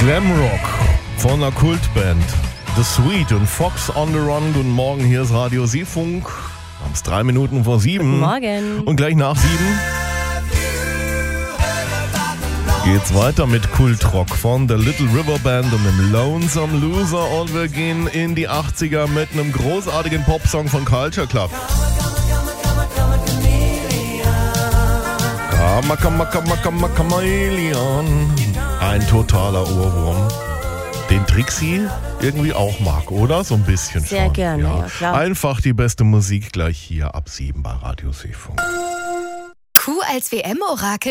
Glamrock von einer Kultband. The Sweet und Fox on the Run. Guten Morgen, hier ist Radio Seefunk. Wir haben es 3 Minuten vor 7. Guten Morgen. Und gleich nach 7 geht's weiter mit Kultrock von The Little River Band und dem Lonesome Loser. Und wir gehen in die 80er mit einem großartigen Popsong von Culture Club. Chameleon. Ein totaler Ohrwurm. Den Trixie irgendwie auch mag, oder? So ein bisschen schon. Sehr gerne, ja klar. Einfach die beste Musik gleich hier ab 7 bei Radio Seefunk. Kuh als WM-Orakel?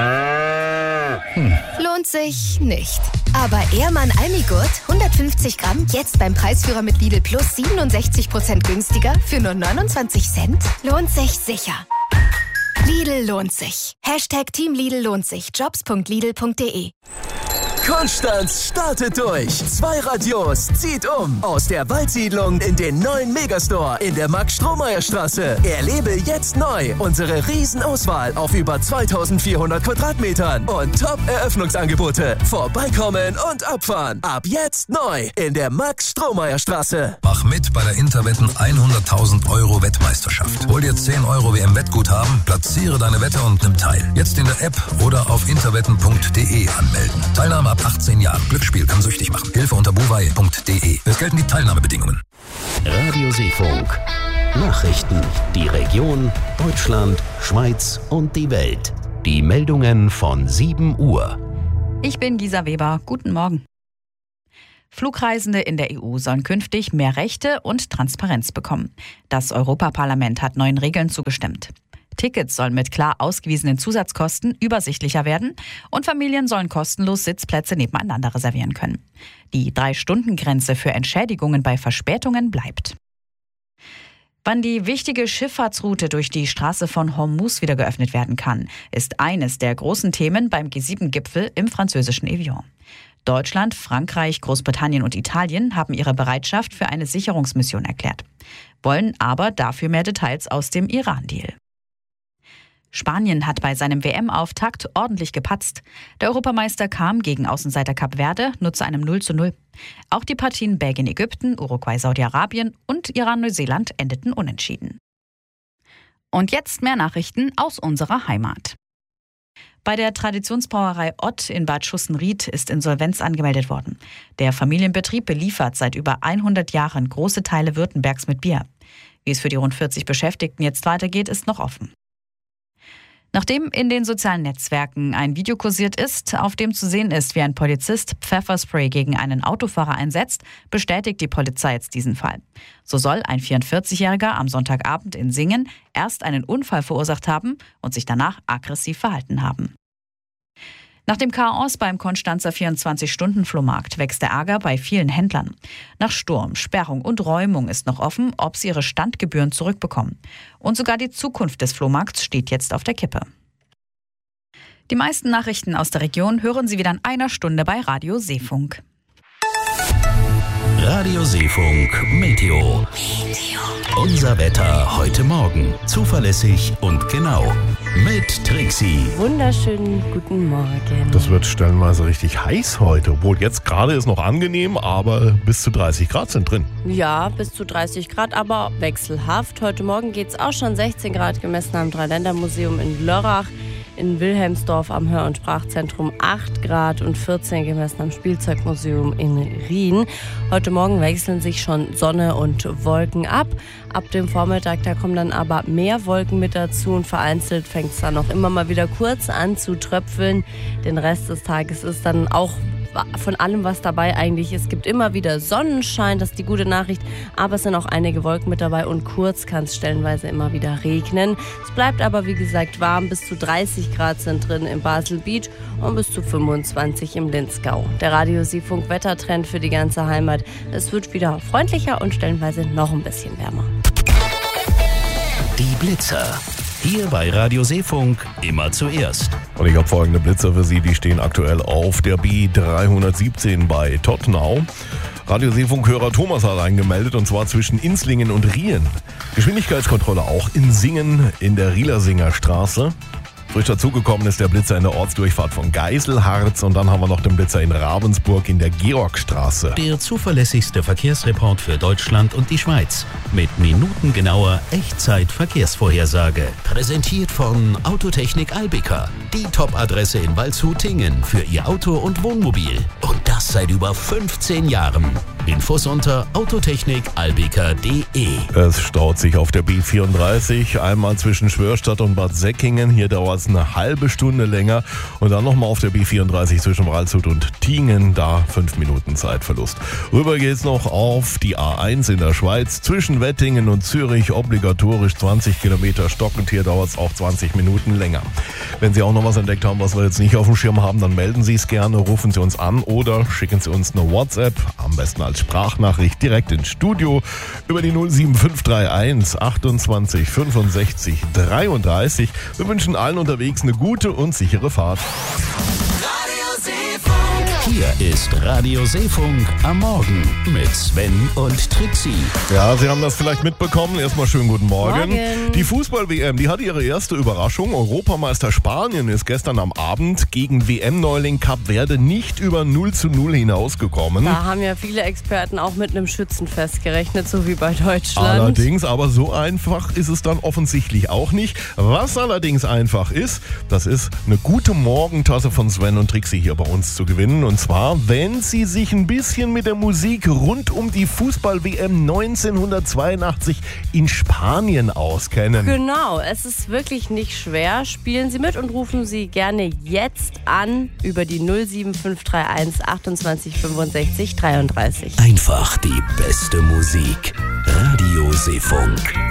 Lohnt sich nicht. Aber Ehrmann Almigurt, 150 Gramm, jetzt beim Preisführer mit Lidl Plus 67% günstiger für nur 29 Cent? Lohnt sich sicher. Lidl lohnt sich. Hashtag Team Lidl lohnt sich. Jobs.lidl.de. Konstanz startet durch. 2 Radios zieht um. Aus der Waldsiedlung in den neuen Megastore in der Max-Strohmeier-Straße. Erlebe jetzt neu unsere Riesenauswahl auf über 2400 Quadratmetern und Top-Eröffnungsangebote. Vorbeikommen und abfahren. Ab jetzt neu in der Max-Strohmeier-Straße. Mach mit bei der Interwetten 100.000 € Wettmeisterschaft. Hol dir 10 € WM-Wettguthaben, platziere deine Wette und nimm teil. Jetzt in der App oder auf interwetten.de anmelden. Teilnahme ab 18 Jahren. Glücksspiel kann süchtig machen. Hilfe unter buwei.de. Es gelten die Teilnahmebedingungen. Radio Seefunk. Nachrichten. Die Region, Deutschland, Schweiz und die Welt. Die Meldungen von 7 Uhr. Ich bin Gisa Weber. Guten Morgen. Flugreisende in der EU sollen künftig mehr Rechte und Transparenz bekommen. Das Europaparlament hat neuen Regeln zugestimmt. Tickets sollen mit klar ausgewiesenen Zusatzkosten übersichtlicher werden und Familien sollen kostenlos Sitzplätze nebeneinander reservieren können. Die 3-Stunden-Grenze für Entschädigungen bei Verspätungen bleibt. Wann die wichtige Schifffahrtsroute durch die Straße von Hormuz wieder geöffnet werden kann, ist eines der großen Themen beim G7-Gipfel im französischen Evian. Deutschland, Frankreich, Großbritannien und Italien haben ihre Bereitschaft für eine Sicherungsmission erklärt, wollen aber dafür mehr Details aus dem Iran-Deal. Spanien hat bei seinem WM-Auftakt ordentlich gepatzt. Der Europameister kam gegen Außenseiter Kap Verde nur zu einem 0:0. Auch die Partien Belgien-Ägypten, Uruguay-Saudi-Arabien und Iran-Neuseeland endeten unentschieden. Und jetzt mehr Nachrichten aus unserer Heimat. Bei der Traditionsbrauerei Ott in Bad Schussenried ist Insolvenz angemeldet worden. Der Familienbetrieb beliefert seit über 100 Jahren große Teile Württembergs mit Bier. Wie es für die rund 40 Beschäftigten jetzt weitergeht, ist noch offen. Nachdem in den sozialen Netzwerken ein Video kursiert ist, auf dem zu sehen ist, wie ein Polizist Pfefferspray gegen einen Autofahrer einsetzt, bestätigt die Polizei jetzt diesen Fall. So soll ein 44-Jähriger am Sonntagabend in Singen erst einen Unfall verursacht haben und sich danach aggressiv verhalten haben. Nach dem Chaos beim Konstanzer 24-Stunden-Flohmarkt wächst der Ärger bei vielen Händlern. Nach Sturm, Sperrung und Räumung ist noch offen, ob sie ihre Standgebühren zurückbekommen. Und sogar die Zukunft des Flohmarkts steht jetzt auf der Kippe. Die meisten Nachrichten aus der Region hören Sie wieder in einer Stunde bei Radio Seefunk. Radio Seefunk Meteo. Unser Wetter heute Morgen. Zuverlässig und genau. Mit Trixie. Wunderschönen guten Morgen. Das wird stellenweise richtig heiß heute. Obwohl jetzt gerade ist noch angenehm, aber bis zu 30 Grad sind drin. Ja, bis zu 30 Grad, aber wechselhaft. Heute Morgen geht es auch schon 16 Grad gemessen am Dreiländermuseum in Lörrach. In Wilhelmsdorf am Hör- und Sprachzentrum 8 Grad und 14 gemessen am Spielzeugmuseum in Rien. Heute Morgen wechseln sich schon Sonne und Wolken ab. Ab dem Vormittag, da kommen dann aber mehr Wolken mit dazu und vereinzelt fängt es dann auch immer mal wieder kurz an zu tröpfeln. Den Rest des Tages ist dann auch von allem, was dabei eigentlich ist. Es gibt immer wieder Sonnenschein, das ist die gute Nachricht, aber es sind auch einige Wolken mit dabei und kurz kann es stellenweise immer wieder regnen. Es bleibt aber, wie gesagt, warm. Bis zu 30 Grad sind drin im Baselbiet und bis zu 25 im Linzgau. Der Radio Seefunk Wettertrend für die ganze Heimat. Es wird wieder freundlicher und stellenweise noch ein bisschen wärmer. Die Blitzer. Hier bei Radio Seefunk immer zuerst. Und ich habe folgende Blitzer für Sie, die stehen aktuell auf der B317 bei Tottenau. Radio Seefunk-Hörer Thomas hat eingemeldet, und zwar zwischen Inslingen und Rien. Geschwindigkeitskontrolle auch in Singen in der Rielersinger Straße. Frisch dazugekommen ist der Blitzer in der Ortsdurchfahrt von Geiselharz und dann haben wir noch den Blitzer in Ravensburg in der Georgstraße. Der zuverlässigste Verkehrsreport für Deutschland und die Schweiz. Mit minutengenauer Echtzeit-Verkehrsvorhersage. Präsentiert von Autotechnik Albika. Die Top-Adresse in Waldshut-Tingen für Ihr Auto und Wohnmobil. Und das seit über 15 Jahren. Infos unter autotechnikalbika.de. Es staut sich auf der B34, einmal zwischen Schwörstadt und Bad Säckingen. Hier dauert es eine halbe Stunde länger. Und dann nochmal auf der B34 zwischen Waldshut und Tingen, da 5 Minuten Zeitverlust. Rüber geht's noch auf die A1 in der Schweiz, zwischen Wettingen und Zürich, obligatorisch 20 Kilometer stockend. Hier dauert es auch 20 Minuten länger. Wenn Sie auch noch was entdeckt haben, was wir jetzt nicht auf dem Schirm haben, dann melden Sie es gerne, rufen Sie uns an oder schicken Sie uns eine WhatsApp, am besten als Sprachnachricht direkt ins Studio über die 07531 28 65 33. Wir wünschen allen unterwegs eine gute und sichere Fahrt. Hier ist Radio Seefunk am Morgen mit Sven und Trixie. Ja, Sie haben das vielleicht mitbekommen. Erstmal schönen guten Morgen. Morgen. Die Fußball-WM, die hatte ihre erste Überraschung. Europameister Spanien ist gestern am Abend gegen WM-Neuling Kap Verde nicht über 0:0 hinausgekommen. Da haben ja viele Experten auch mit einem Schützenfest gerechnet, so wie bei Deutschland. Allerdings, aber so einfach ist es dann offensichtlich auch nicht. Was allerdings einfach ist, das ist eine gute Morgentasse von Sven und Trixie hier bei uns zu gewinnen. Und zwar, wenn Sie sich ein bisschen mit der Musik rund um die Fußball-WM 1982 in Spanien auskennen. Genau, es ist wirklich nicht schwer. Spielen Sie mit und rufen Sie gerne jetzt an über die 07531 28 65 33. Einfach die beste Musik. Radio Seefunk.